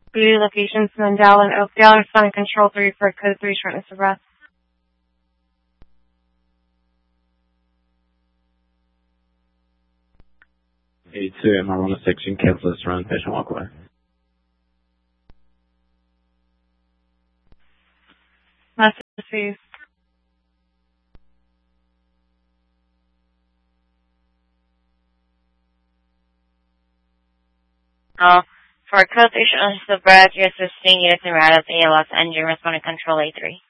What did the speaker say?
Beauty locations, Mendel and Oakdale, responding control 3 for code 3, shortness of breath. A2, MR1 section, cancel this run, patient walk away. Message received. For code 3 shortness of breath, you're assisting units in route of ALS engine, responding control A3.